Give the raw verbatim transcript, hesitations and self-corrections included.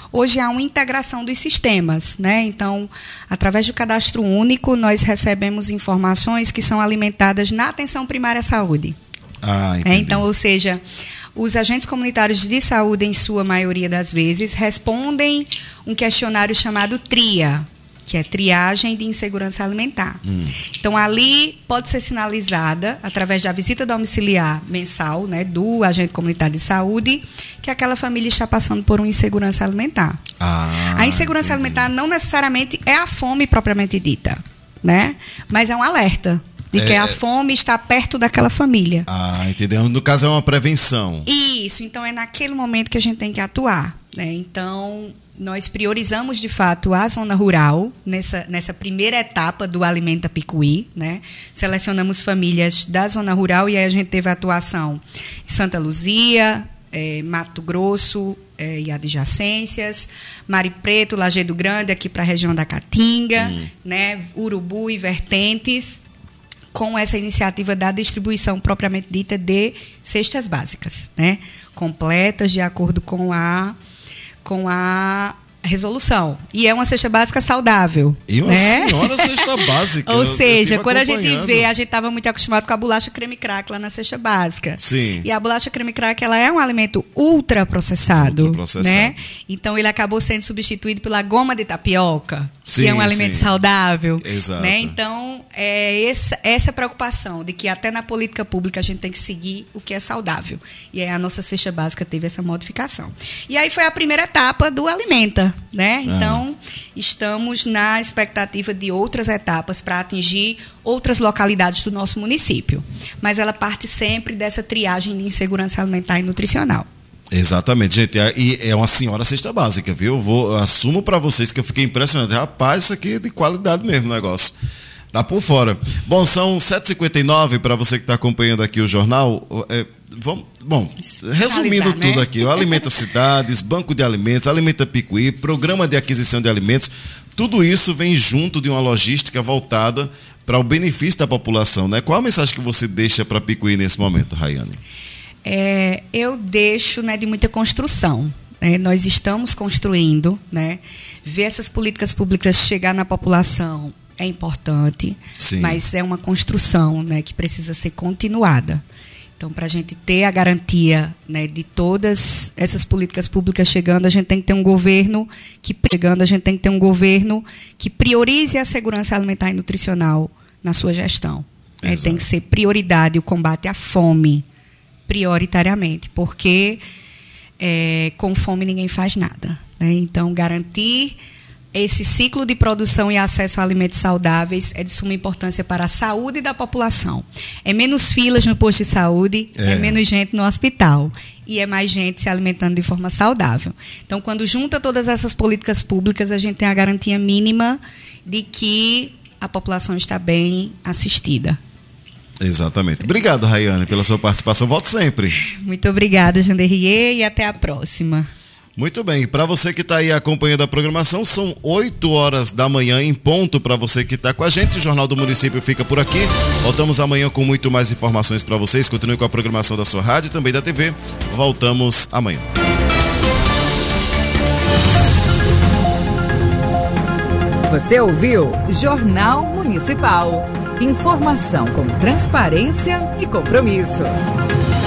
hoje há uma integração dos sistemas, né? Então, através do cadastro único, nós recebemos informações que são alimentadas na atenção primária à saúde. Ah, é, então, ou seja, os agentes comunitários de saúde, em sua maioria das vezes, respondem um questionário chamado TRIA, que é Triagem de Insegurança Alimentar. Hum. Então, ali pode ser sinalizada, através da visita domiciliar mensal, né, do agente comunitário de saúde, que aquela família está passando por uma insegurança alimentar. Ah, a insegurança entendi. alimentar não necessariamente é a fome propriamente dita, né, mas é um alerta de que é, a fome está perto daquela família. Ah, entendeu? No caso, é uma prevenção. Isso, então é naquele momento que a gente tem que atuar, né? Então, nós priorizamos, de fato, a zona rural, nessa, nessa primeira etapa do Alimenta Picuí, né? Selecionamos famílias da zona rural e aí a gente teve a atuação em Santa Luzia, é, Mato Grosso é, e adjacências, Mari Preto, Lajeado Grande, aqui para a região da Caatinga, hum. né? Urubu e vertentes, com essa iniciativa da distribuição propriamente dita de cestas básicas, né? Completas de acordo com a, com a resolução. E é uma cesta básica saudável. E uma né? senhora cesta básica. Ou seja, quando a gente vê, a gente estava muito acostumado com a bolacha creme crack lá na cesta básica. Sim. E a bolacha creme crack, ela é um alimento ultraprocessado. Ultraprocessado. Né? Então, ele acabou sendo substituído pela goma de tapioca, sim, que é um alimento sim. saudável. Exato. Né? Então, é essa, essa preocupação de que até na política pública a gente tem que seguir o que é saudável. E aí a nossa cesta básica teve essa modificação. E aí foi a primeira etapa do Alimenta. Né? Então, ah. estamos na expectativa de outras etapas para atingir outras localidades do nosso município. Mas ela parte sempre dessa triagem de insegurança alimentar e nutricional. Exatamente, gente. E é uma senhora cesta básica, viu? Eu vou, assumo para vocês que eu fiquei impressionado. Rapaz, isso aqui é de qualidade mesmo o negócio. Tá por fora. Bom, são sete e cinquenta e nove, para você que está acompanhando aqui o jornal. É, vamos, bom, resumindo tudo, né? Aqui, o Alimenta Cidades, Banco de Alimentos, Alimenta Picuí, Programa de Aquisição de Alimentos, tudo isso vem junto de uma logística voltada para o benefício da população, né? Qual a mensagem que você deixa para Picuí nesse momento, Rayane? É, eu deixo, né, de muita construção. É, nós estamos construindo, né? Ver essas políticas públicas chegar na população é importante, sim, mas é uma construção, né, que precisa ser continuada. Então, para a gente ter a garantia, né, de todas essas políticas públicas chegando, a gente tem que ter um governo que chegando, a gente tem que ter um governo que priorize a segurança alimentar e nutricional na sua gestão. É, tem que ser prioridade o combate à fome, prioritariamente, porque é, com fome ninguém faz nada. Né? Então, garantir esse ciclo de produção e acesso a alimentos saudáveis é de suma importância para a saúde da população. É menos filas no posto de saúde, é, é menos gente no hospital e é mais gente se alimentando de forma saudável. Então, quando junta todas essas políticas públicas, a gente tem a garantia mínima de que a população está bem assistida. Exatamente. Obrigado, Rayane, pela sua participação. Volte sempre. Muito obrigada, Janderrier, e até a próxima. Muito bem, para você que está aí acompanhando a programação, são oito horas da manhã em ponto. Para você que está com a gente, o Jornal do Município fica por aqui. Voltamos amanhã com muito mais informações para vocês. Continue com a programação da sua rádio e também da T V. Voltamos amanhã. Você ouviu Jornal Municipal. Informação com transparência e compromisso.